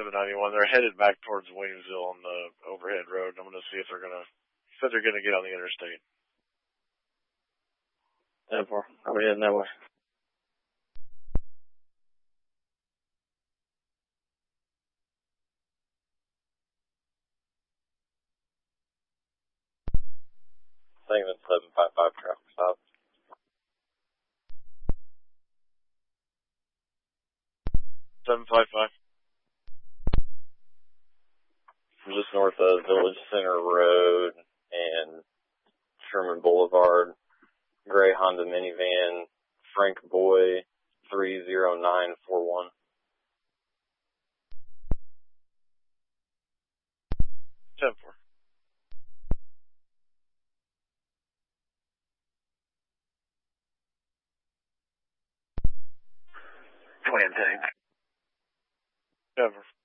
791. They're headed back towards Williamsville on the overhead road. I'm going to see if they're going to, said they're going to get on the interstate. 10-4. I'll be heading that way. Segment 755 traffic stop. 755. Just north of Village Center Road and Sherman Boulevard. Gray Honda minivan, Frank Boy, 30941. 10-4. Twin tank. 10-4.